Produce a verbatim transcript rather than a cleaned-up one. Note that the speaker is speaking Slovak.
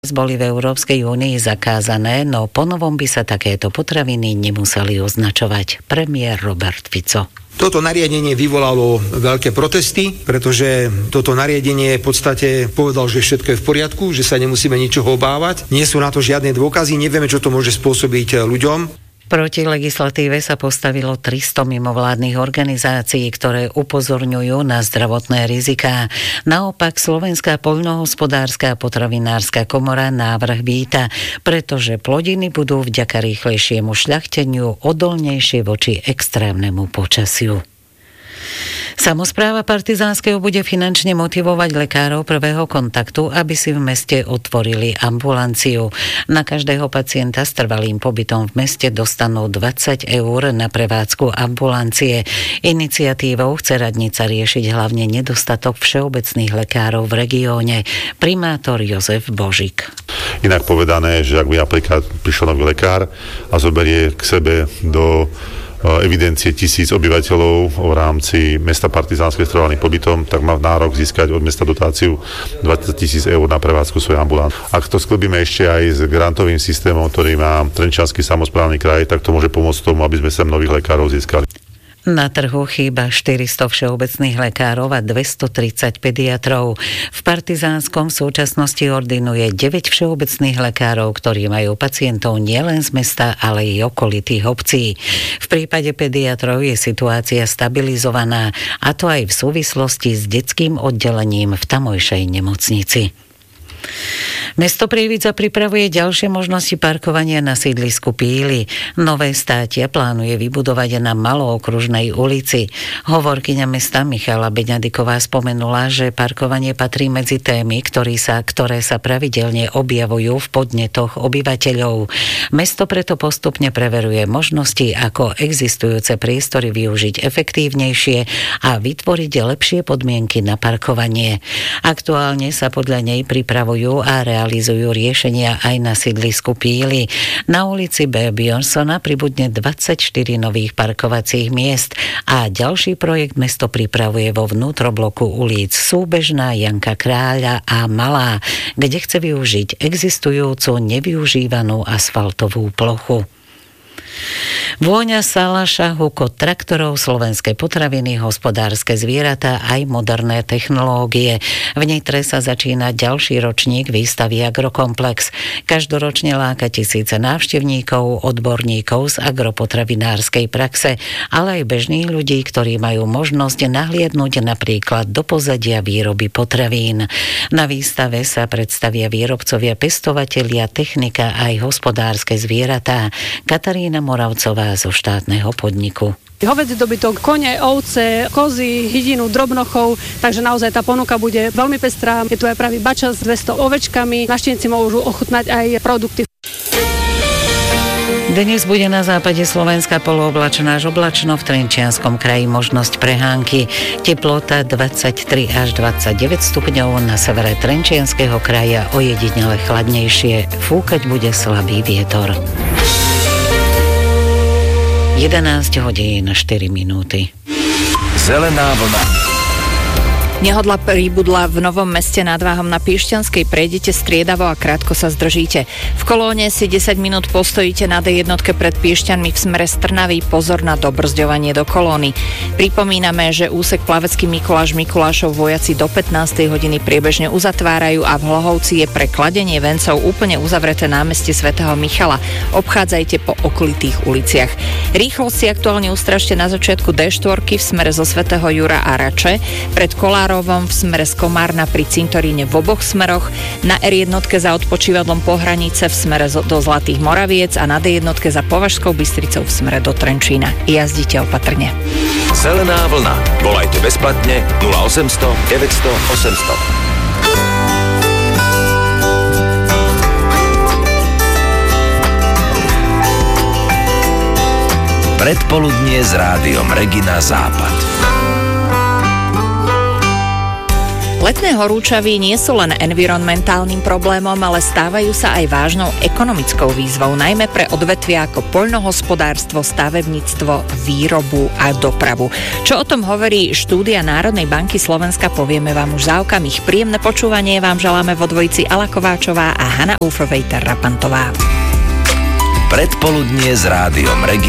boli v Európskej únii zakázané, no ponovom by sa takéto potraviny nemuseli označovať. Premiér Robert Fico. Toto nariadenie vyvolalo veľké protesty, pretože toto nariadenie v podstate povedal, že všetko je v poriadku, že sa nemusíme ničoho obávať. Nie sú na to žiadne dôkazy, nevieme, čo to môže spôsobiť ľuďom. Proti legislatíve sa postavilo tristo mimovládnych organizácií, ktoré upozorňujú na zdravotné riziká. Naopak Slovenská poľnohospodárska a potravinárska komora návrh víta, pretože plodiny budú vďaka rýchlejšiemu šľachteniu odolnejšie voči extrémnemu počasiu. Samospráva Partizánskeho bude finančne motivovať lekárov prvého kontaktu, aby si v meste otvorili ambulanciu. Na každého pacienta s trvalým pobytom v meste dostanú dvadsať eur na prevádzku ambulancie. Iniciatívou chce radnica riešiť hlavne nedostatok všeobecných lekárov v regióne. Primátor Jozef Božík. Inak povedané, že ak by napríklad prišiel nový lekár a zoberie k sebe do evidencie tisíc obyvateľov v rámci mesta Partizánske s trvalým pobytom, tak má nárok získať od mesta dotáciu dvadsať tisíc eur na prevádzku svojej ambulancie. Ak to sklbíme ešte aj s grantovým systémom, ktorý má Trenčiansky samosprávny kraj, tak to môže pomôcť tomu, aby sme sem nových lekárov získali. Na trhu chýba štyristo všeobecných lekárov a dvestotridsať pediatrov. V Partizánskom v súčasnosti ordinuje deväť všeobecných lekárov, ktorí majú pacientov nielen z mesta, ale i okolitých obcí. V prípade pediatrov je situácia stabilizovaná, a to aj v súvislosti s detským oddelením v tamojšej nemocnici. Mesto Prievidza pripravuje ďalšie možnosti parkovania na sídlisku Píly. Nové státia plánuje vybudovať na Malookružnej ulici. Hovorkyňa mesta Michala Beňadiková spomenula, že parkovanie patrí medzi témy, ktoré sa, ktoré sa pravidelne objavujú v podnetoch obyvateľov. Mesto preto postupne preveruje možnosti, ako existujúce priestory využiť efektívnejšie a vytvoriť lepšie podmienky na parkovanie. Aktuálne sa podľa nej pripravujú a realizujú riešenia aj na sídlisku Píly. Na ulici B. Bjornsona pribudne dvadsaťštyri nových parkovacích miest a ďalší projekt mesto pripravuje vo vnútrobloku ulic Súbežná, Janka Kráľa a Malá, kde chce využiť existujúcu nevyužívanú asfaltovú plochu. Vôňa salaša, hukot traktorov, slovenské potraviny, hospodárske zvieratá aj moderné technológie. V Nitre sa začína ďalší ročník výstavy Agrokomplex. Každoročne láka tisíce návštevníkov, odborníkov z agropotravinárskej praxe, ale aj bežných ľudí, ktorí majú možnosť nahliadnúť napríklad do pozadia výroby potravín. Na výstave sa predstavia výrobcovia, pestovatelia, technika aj hospodárske zvieratá. Katarína Moravcová zo štátneho podniku. Hovädzí dobytok, kone, ovce, kozy, hydinu, drobnochov, takže naozaj tá ponuka bude veľmi pestrá. Je tu aj pravý bača s dvesto ovečkami, návštevníci môžu ochutnať aj produkty. Dnes bude na západe Slovenska polooblačná až oblačno, v Trenčianskom kraji možnosť prehánky. Teplota dvadsaťtri až dvadsaťdeväť stupňov, na severe Trenčianskeho kraja ojedinele chladnejšie. Fúkať bude slabý vietor. jedenásť hodín štyri minúty. Zelená vlna. Nehodla príbudla v Novom Meste nad Váhom na Piešťanskej. Prejdete striedavo a krátko sa zdržíte. V kolóne si desať minút postojíte na dé jednotke pred Piešťanmi v smere z Trnavy. Pozor na dobrzďovanie do kolóny. Pripomíname, že úsek Plavecký Mikuláš Mikulášov vojaci do pätnástej hodiny priebežne uzatvárajú a v Hlohovci je pre kladenie vencov úplne uzavreté námestie svätého Michala. Obchádzajte po okolitých uliciach. Rýchlosti aktuálne ustražte na začiatku dé štyri v smere zo svätého Jura a Rače, pred Kolárom v smere z Komárna pri cintoríne v oboch smeroch, na er jednotke za odpočívadlom Pohranice v smere do Zlatých Moraviec a na dé jednotke za Považskou Bystricou v smere do Trenčína. Jazdite opatrne. Zelená vlna. Volajte bezplatne nula osemsto deväťsto osemsto. Predpoludnie s rádiom Regina Západ. Letné horúčavy nie sú len environmentálnym problémom, ale stávajú sa aj vážnou ekonomickou výzvou, najmä pre odvetvia ako poľnohospodárstvo, stavebníctvo, výrobu a dopravu. Čo o tom hovorí štúdia Národnej banky Slovenska, povieme vám už za okamih. Príjemné počúvanie vám želáme vo dvojici Ala Kováčová a Hanna Ufovejter-Rapantová. Predpoludnie s Rádiom Regio.